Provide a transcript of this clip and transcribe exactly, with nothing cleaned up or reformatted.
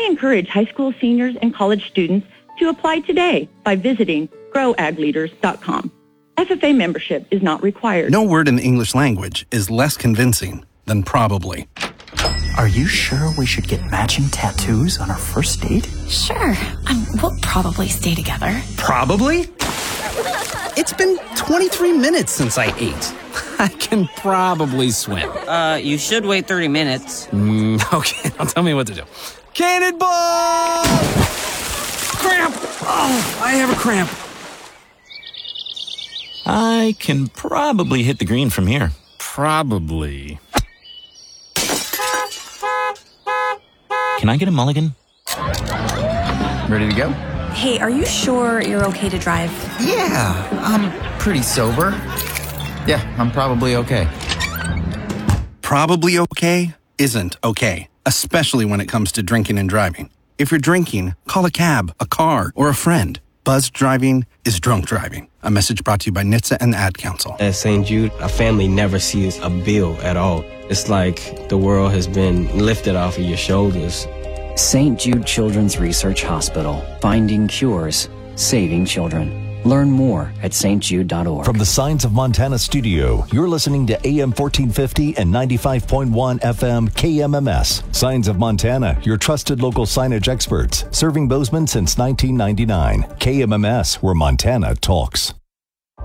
I encourage high school seniors and college students to apply today by visiting grow ag leaders dot com. F F A membership is not required. No word in the English language is less convincing than probably. Are you sure we should get matching tattoos on our first date? Sure. Um, we'll probably stay together. Probably? It's been twenty-three minutes since I ate. I can probably swim. Uh, you should wait thirty minutes. Mm, okay, now tell me what to do. Cannonball! Cramp! Oh, I have a cramp. I can probably hit the green from here. Probably. Can I get a mulligan? Ready to go? Hey, are you sure you're okay to drive? Yeah, I'm pretty sober. Yeah, I'm probably okay. Probably okay isn't okay, especially when it comes to drinking and driving. If you're drinking, call a cab, a car, or a friend. Buzzed driving is drunk driving. A message brought to you by N H T S A and the Ad Council. At Saint Jude, a family never sees a bill at all. It's like the world has been lifted off of your shoulders. Saint Jude Children's Research Hospital. Finding cures. Saving children. Learn more at s t jude dot org. From the Signs of Montana studio, you're listening to A M fourteen fifty and ninety-five point one F M K M M S. Signs of Montana, your trusted local signage experts, serving Bozeman since nineteen ninety-nine. K M M S, where Montana talks.